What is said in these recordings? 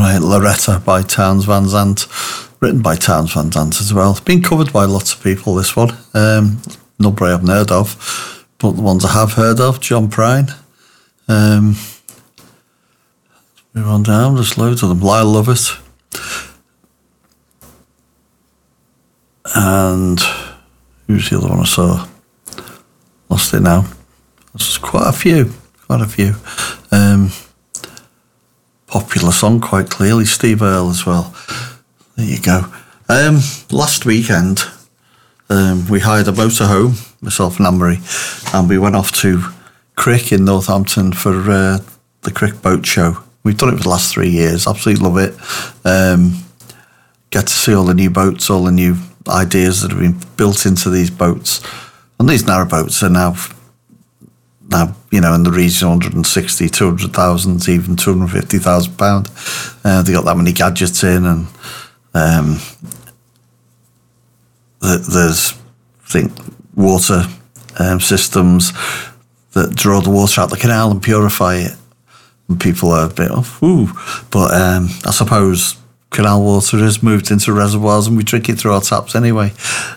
by Loretta by Townes Van Zandt, written by Townes Van Zandt as well. It's been covered by lots of people, this one. Nobody I've heard of, but the ones I have heard of, John Prine. Move on down, there's loads of them. Lyle Lovett. And who's the other one I saw? Lost it now. There's quite a few. Popular song, quite clearly. Steve Earle as well. There you go. Last weekend, we hired a motorhome, myself and Anne-Marie, and we went off to Crick in Northampton for the Crick Boat Show. We've done it for the last 3 years. Absolutely love it. Get to see all the new boats, all the new ideas that have been built into these boats. And these narrow boats are now in the region of 160, 200,000, even £250,000. They got that many gadgets in, and there's, I think, water systems that draw the water out the canal and purify it. And people are a bit but I suppose canal water has moved into reservoirs and we drink it through our taps anyway.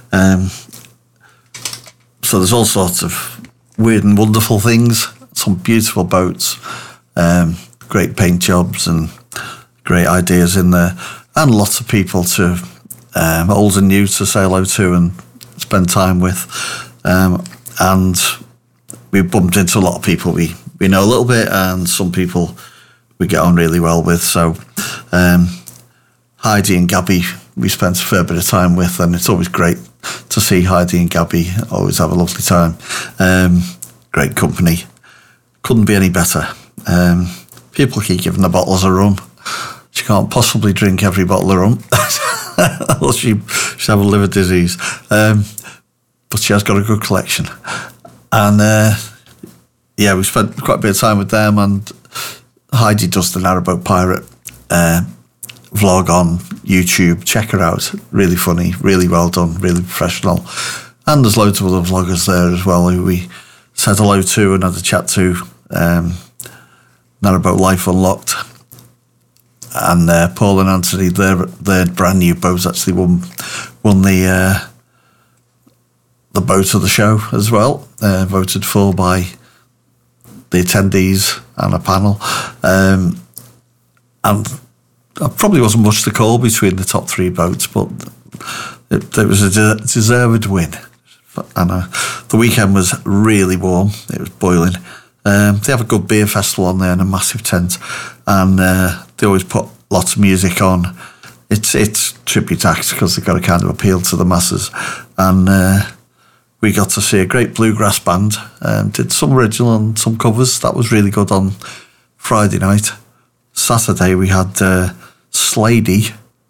So there's all sorts of weird and wonderful things, some beautiful boats, great paint jobs and great ideas in there, and lots of people to old and new to say hello to and spend time with. And we bumped into a lot of people we know a little bit, and some people we get on really well with. So Heidi and Gabby we spent a fair bit of time with, and it's always great to see Heidi and Gabby. Always have a lovely time. Great company. Couldn't be any better. People keep giving her bottles of rum. She can't possibly drink every bottle of rum. Or she'd have a liver disease. But she has got a good collection. And we spent quite a bit of time with them, and Heidi does the Narrowboat Pirate vlog on YouTube. Check her out. Really funny, really well done, really professional. And there's loads of other vloggers there as well who we said hello to and had a chat to. Narrowboat Life Unlocked. And Paul and Anthony, their brand new boat actually won the boat of the show as well, voted for by the attendees and a panel. And there probably wasn't much to call between the top three boats, but it was a deserved win. And the weekend was really warm. It was boiling. They have a good beer festival on there and a massive tent, and they always put lots of music on. It's tribute acts because they've got to kind of appeal to the masses. And we got to see a great bluegrass band, did some original and some covers. That was really good on Friday night. Saturday we had Slady.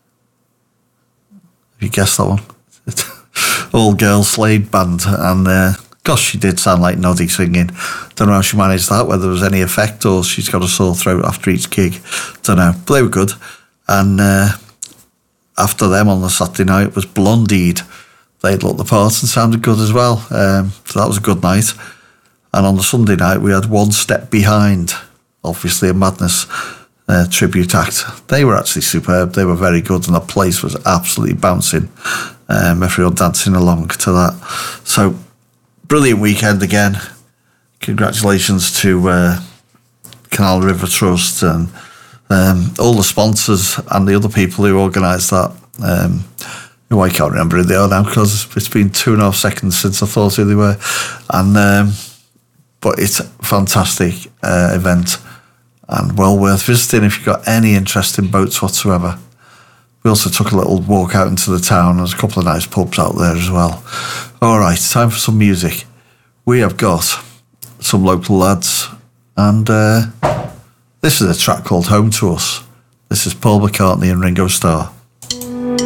Have you guessed that one? All-girl Slade band, and gosh, she did sound like Noddy singing. Don't know how she managed that, whether there was any effect or she's got a sore throat after each gig. Don't know, but they were good. And after them on the Saturday night was Blondied. They'd looked the part and sounded good as well. So that was a good night. And on the Sunday night we had One Step Behind, obviously a Madness tribute act. They were actually superb. They were very good, and the place was absolutely bouncing. Everyone dancing along to that. So brilliant weekend again. Congratulations to Canal River Trust and all the sponsors and the other people who organised that. Who I can't remember who they are now because it's been 2.5 seconds since I thought who they were. And but it's a fantastic event and well worth visiting if you've got any interest in boats whatsoever. We also took a little walk out into the town. There's a couple of nice pubs out there as well. All right, time for some music. We have got some local lads, and this is a track called Home to Us. This is Paul McCartney and Ringo Starr.